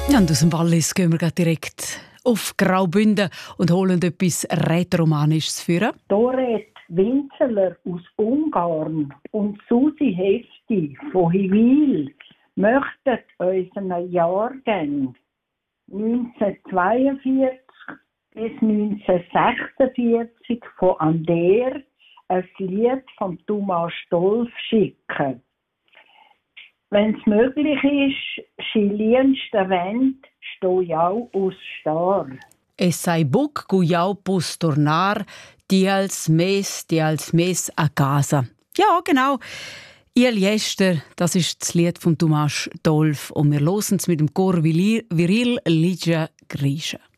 Ja, und aus dem Wallis gehen wir direkt auf Graubünden und holen etwas Rätoromanisches für. Dorette Winzeler aus Ungarn und Susi Hefti von Hiwil möchten unseren Jahrgang 1942 bis 1946 von Ander ein Lied von Thomas Stolf schicken. Wenn es möglich ist, Chilienste Wend sto jau aus Star. Es sei buc gujau pus tornar, die als mes a casa. Ja, genau. Il Jester, das ist das Lied von Thomas Stolf und wir hören es mit dem Chor Viril Ligia Grische.